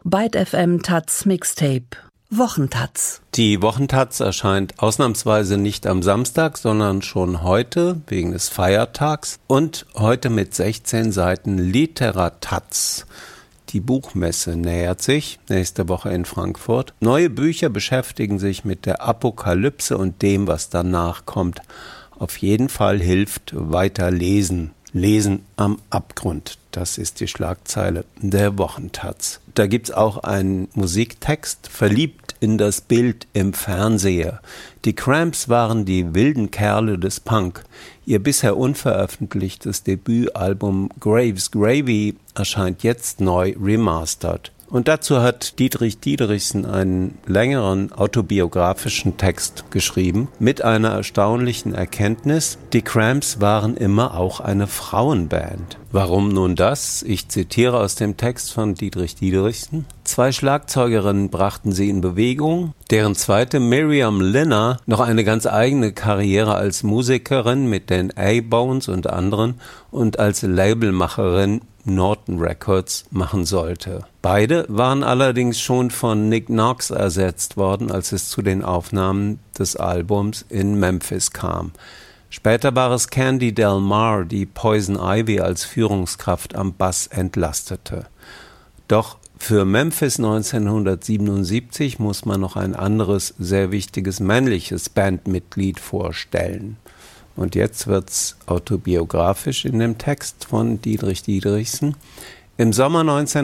Byte FM Taz Mixtape Wochentaz. Die Wochentaz erscheint ausnahmsweise nicht am Samstag, sondern schon heute wegen des Feiertags und heute mit 16 Seiten Literataz. Die Buchmesse nähert sich, nächste Woche in Frankfurt. Neue Bücher beschäftigen sich mit der Apokalypse und dem, was danach kommt. Auf jeden Fall hilft weiter lesen. Lesen am Abgrund, das ist die Schlagzeile der Wochentaz. Da gibt's auch einen Musiktext, verliebt in das Bild im Fernseher. Die Cramps waren die wilden Kerle des Punk. Ihr bisher unveröffentlichtes Debütalbum Graves Gravy erscheint jetzt neu remastered. Und dazu hat Dietrich Diederichsen einen längeren autobiografischen Text geschrieben mit einer erstaunlichen Erkenntnis: Die Cramps waren immer auch eine Frauenband. Warum nun das? Ich zitiere aus dem Text von Dietrich Diederichsen. 2 Schlagzeugerinnen brachten sie in Bewegung, deren zweite, Miriam Linner, noch eine ganz eigene Karriere als Musikerin mit den A-Bones und anderen und als Labelmacherin Norton Records machen sollte. Beide waren allerdings schon von Nick Knox ersetzt worden, als es zu den Aufnahmen des Albums in Memphis kam. Später war es Candy Del Mar, die Poison Ivy als Führungskraft am Bass entlastete. Doch für Memphis 1977 muss man noch ein anderes, sehr wichtiges männliches Bandmitglied vorstellen. Und jetzt wird's autobiografisch in dem Text von Dietrich Diederichsen. Im Sommer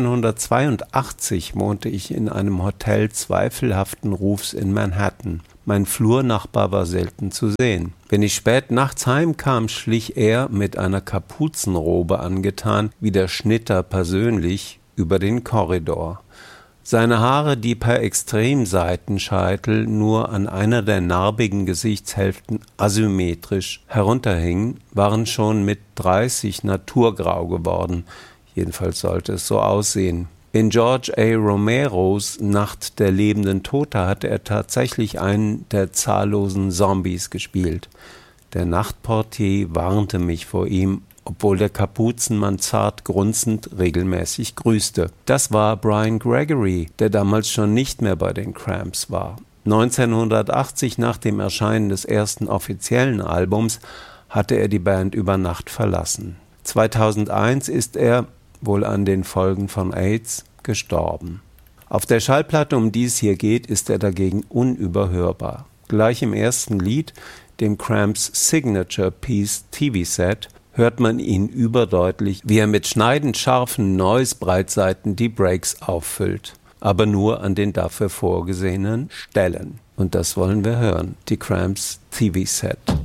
1982 wohnte ich in einem Hotel zweifelhaften Rufs in Manhattan. Mein Flurnachbar war selten zu sehen. Wenn ich spät nachts heimkam, schlich er, mit einer Kapuzenrobe angetan, wie der Schnitter persönlich, über den Korridor. Seine Haare, die per Extremseitenscheitel nur an einer der narbigen Gesichtshälften asymmetrisch herunterhingen, waren schon mit 30 naturgrau geworden. Jedenfalls sollte es so aussehen. In George A. Romeros Nacht der lebenden Tote hatte er tatsächlich einen der zahllosen Zombies gespielt. Der Nachtportier warnte mich vor ihm, obwohl der Kapuzenmann zart grunzend regelmäßig grüßte. Das war Brian Gregory, der damals schon nicht mehr bei den Cramps war. 1980, nach dem Erscheinen des ersten offiziellen Albums, hatte er die Band über Nacht verlassen. 2001 ist er, wohl an den Folgen von AIDS, gestorben. Auf der Schallplatte, um die es hier geht, ist er dagegen unüberhörbar. Gleich im ersten Lied, dem Cramps Signature Piece TV-Set, hört man ihn überdeutlich, wie er mit schneidend scharfen Noise-Breitseiten die Breaks auffüllt. Aber nur an den dafür vorgesehenen Stellen. Und das wollen wir hören. Die Cramps TV-Set.